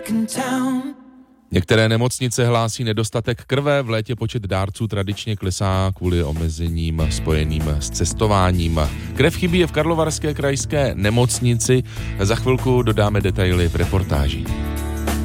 Některé nemocnice hlásí nedostatek krve, v létě počet dárců tradičně klesá kvůli omezením spojeným s cestováním. Krev chybí je v Karlovarské krajské nemocnici, za chvilku dodáme detaily v reportáži.